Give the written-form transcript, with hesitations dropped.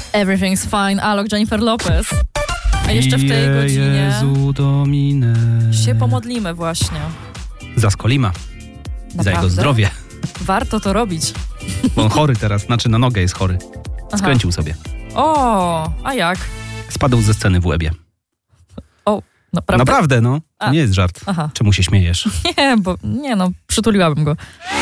Everything's fine, Alok, Jennifer Lopez. A jeszcze w tej godzinie Jezu Domine. się pomodlimy właśnie. Za Skolima. Naprawdę? Za jego zdrowie. Warto to robić. Bo on chory teraz, znaczy na nogę jest chory. Skręcił sobie. O, a jak? Spadł ze sceny w łebie. O, naprawdę? Naprawdę, no. To nie jest żart. Aha. Czemu się śmiejesz? Nie, przytuliłabym go.